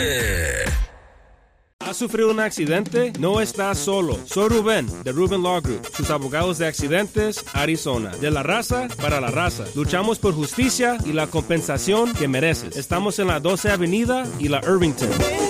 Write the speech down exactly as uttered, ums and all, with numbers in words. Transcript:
¿Has sufrido un accidente? No estás solo. Soy Rubén, de Rubén Law Group, sus abogados de accidentes, Arizona. De la raza para la raza. Luchamos por justicia y la compensación que mereces. Estamos en la doce Avenida y la Irvington.